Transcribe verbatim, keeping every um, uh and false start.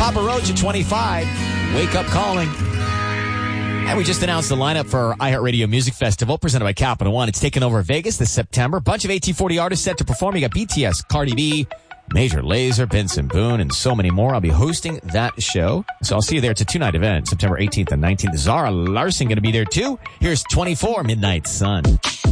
Papa Roach at twenty-five. Wake Up Calling. And we just announced the lineup for our iHeartRadio Music Festival presented by Capital One. It's taking over Vegas this September. Bunch of A T forty artists set to perform. You got B T S, Cardi B, Major Lazer, Benson Boone, and so many more. I'll be hosting that show. So I'll see you there. It's a two-night event, September eighteenth and nineteenth. Zara Larson going to be there too. Here's twenty-four, Midnight Sun.